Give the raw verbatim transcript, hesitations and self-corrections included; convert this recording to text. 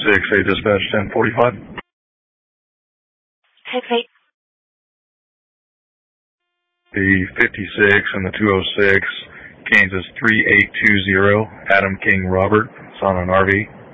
six, they dispatched ten forty-five. six eight. The fifty-six and the two oh six, Kansas three eight two zero, Adam King Robert. It's on an R V.